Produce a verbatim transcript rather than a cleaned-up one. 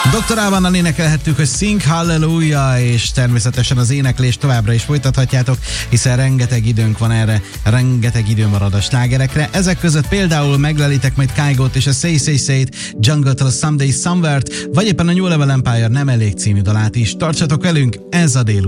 doktor Alvannal énekelhettük, hogy Sing Hallelujah, és természetesen az éneklést továbbra is folytathatjátok, hiszen rengeteg időnk van erre, rengeteg idő marad a slágerekre. Ezek között például meglelitek majd Kygot és a Say Say Say-t, Jungle-től a Someday Somewhere-t, vagy éppen a New Level Empire Nem elég című dalát is. Tartsatok velünk, ez a délután.